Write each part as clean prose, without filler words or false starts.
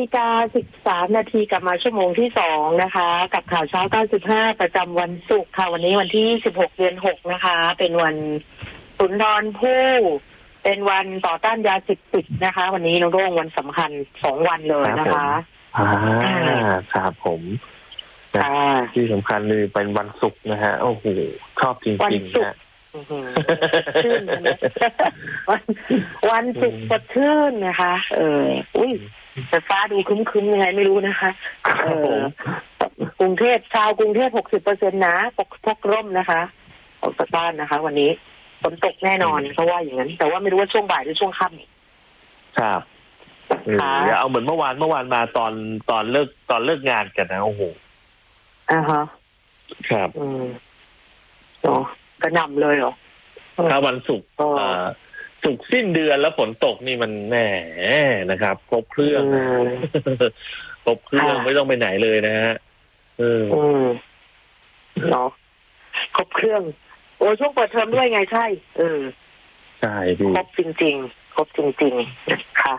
8:13 นาทีกลับมาชั่วโมงที่2นะคะกับข่าวเช้า95ประจำวันศุกร์ค่ะวันนี้วันที่16 เดือน 6นะคะเป็นวันสุนทรภู่เป็นวันต่อต้านยาเสพติดนะคะวันนี้น้องโด่งวันสำคัญ2วันเลยนะคะครับผมที่สำคัญเลยเป็นวันศุกร์นะฮะโอ้โหชอบจริงๆนะชื่นนะวันศุกร์สดชื่นนะคะอุ้ยแต่ฟ้าดูครึ้มๆยังไงไม่รู้นะคะกรุงเทพชาวกรุงเทพ 60% นะพกร่มนะคะออกจากบ้านนะคะวันนี้ฝนตกแน่นอนเขาว่าอย่างนั้นแต่ว่าไม่รู้ว่าช่วงบ่ายหรือช่วงค่ำครับอย่าเอาเหมือนเมื่อวานมาตอนเลิกงานกันนะโอ้โหครับกระหน่ำเลยเหรอถ้าวันศุกร์ศุกร์สิ้นเดือนแล้วฝนตกนี่มันแหมนะครับครบเครื่องครบเครื่องไม่ต้องไปไหนเลยนะฮะเนาะครบเครื่องโอ้ช่วงเปิดเทอมด้วยไงใช่ใช่ดีครบจริงๆครบจริงๆนะคะ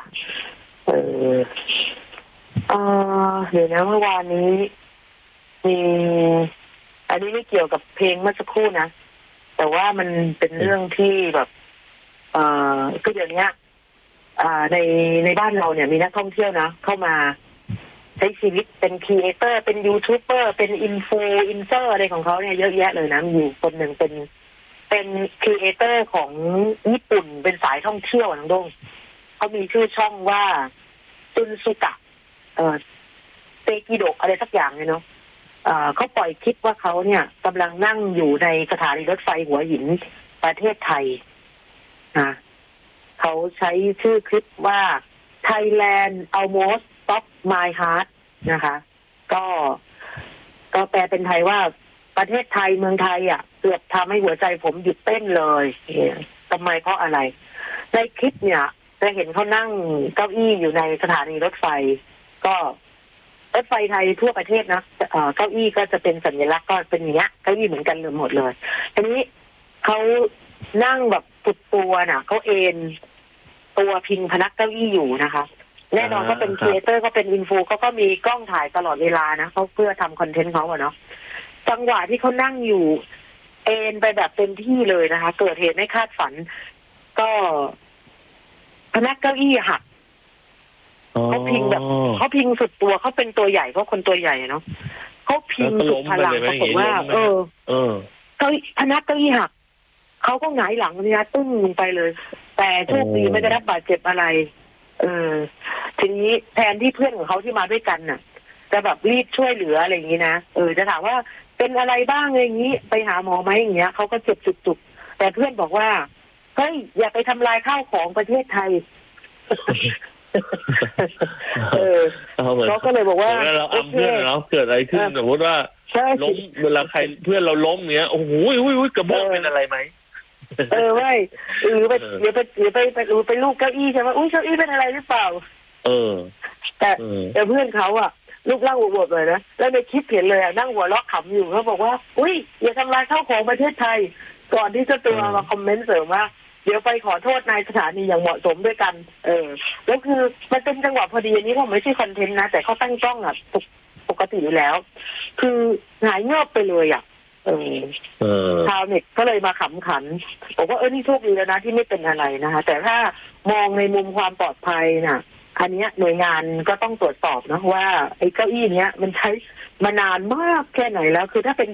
เดี๋ยวนะเมื่อวานนี้มีอันนี้ไม่เกี่ยวกับเพลงเมื่อสักครู่นะแต่ว่ามันเป็นเรื่องที่แบบก็เดี๋ยวนี้ในบ้านเราเนี่ยมีนักท่องเที่ยวนะเข้ามาใช้ชีวิตเป็นครีเอเตอร์เป็นยูทูบเบอร์เป็นอินฟลูเอนเซอร์อะไรของเขาเนี่ยเยอะแยะเลยนะอยู่คนหนึ่งเป็นครีเอเตอร์ของญี่ปุ่นเป็นสายท่องเที่ยวน้องโด่งเขามีชื่อช่องว่าจุนซุกะเตกิโดะอะไรสักอย่างเนี่ยเนาะเขาปล่อยคลิปว่าเขาเนี่ยกำลังนั่งอยู่ในสถานีรถไฟหัวหินประเทศไทยนะเขาใช้ชื่อคลิปว่า Thailand almost stop my heart นะคะก็แปลเป็นไทยว่าประเทศไทยเมืองไทยเกือบทำให้หัวใจผมหยุดเต้นเลยทำไมเพราะอะไรในคลิปเนี่ยจะเห็นเขานั่งเก้าอี้อยู่ในสถานีรถไฟก็รถไฟไทยทั่วประเทศนะเก้าอี้ก็จะเป็นสัญลักษณ์ก็เป็นอย่างเงี้ยเก้าอี้เหมือนกันเลยหมดเลยทีนี้เขานั่งแบบสุดตัวน่ะเขาเอนตัวพิงพนักเก้าอี้อยู่นะคะแน่นอนก็เป็นครีเอเตอร์ก็เป็นอินฟูเขาก็มีกล้องถ่ายตลอดเวลานะเขาเพื่อทำคอนเทนต์เขาเนาะจังหวะที่เขานั่งอยู่เอนไปแบบเต็มที่เลยนะคะเกิดเหตุไม่คาดฝันก็พนักเก้าอี้หักเขาพิงแบบเขาพิงสุดตัวเขาเป็นตัวใหญ่เพราะคนตัวใหญ่เนาะเขาพิงสุดพลังปรากฏว่าเขาพนักเก้าอี้หักเขาก็หงายหลังเนี่ยตึ้งไปเลยแต่โชคดีไม่ได้รับบาดเจ็บอะไรทีนี้แทนที่เพื่อนของเขาที่มาด้วยกันน่ะจะแบบรีบช่วยเหลืออะไรอย่างนี้นะจะถามว่าเป็นอะไรบ้างอะไรอย่างนี้ไปหาหมอไหมอย่างเงี้ยเขาก็เจ็บจุกๆแต่เพื่อนบอกว่าเฮ้ยอย่าไปทำลายข้าวของประเทศไทยเขาก็เลยบอกว่าเราอ้ำเพื่อนเราเกิดอะไรขึ้นสมมติว่าล้มเวลาใครเพื่อนเราล้มเนี้ยโอ้โหกระบอกเป็นอะไรไหมไม่หรือไปลูกเก้าอี้ใช่ไหมอุ้ยเก้าอี้เป็นอะไรหรือเปล่าแต่เพื่อนเขาลูกร่างอวบๆเลยนะแล้วในคลิปเห็นเลยนั่งหัวเราะขำอยู่เขาบอกว่าอุ้ยอย่าทำลายข้าวของประเทศไทยก่อนที่จะตัวมาคอมเมนต์เสริมว่าเดี๋ยวไปขอโทษนายสถานีอย่างเหมาะสมด้วยกันแล้วคือมันเป็นจังหวะพอดีอันนี้ผมไม่ใช่คอนเทนต์นะแต่เขาตั้งกล้องปกติอยู่แล้วคือหายเงียบไปเลยชาวเน็ตก็เลยมาขำขันบอกว่านี่โชคดีแล้วนะที่ไม่เป็นอะไรนะคะแต่ถ้ามองในมุมความปลอดภัยน่ะอันนี้หน่วยงานก็ต้องตรวจสอบนะว่าไอ้เก้าอี้เนี้ยมันใช้มานานมากแค่ไหนแล้วคือถ้าเป็น